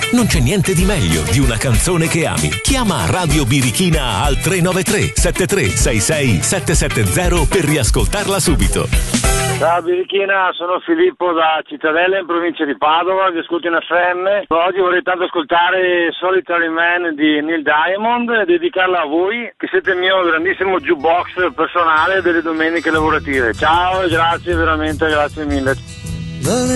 Non c'è niente di meglio di una canzone che ami. Chiama Radio Birichina al 393 7366 770 per riascoltarla subito. Ciao Birichina, sono Filippo da Cittadella in provincia di Padova, vi ascolto in FM. Oggi vorrei tanto ascoltare Solitary Man di Neil Diamond e dedicarla a voi, che siete il mio grandissimo jukebox personale delle domeniche lavorative. Ciao e grazie, veramente grazie mille.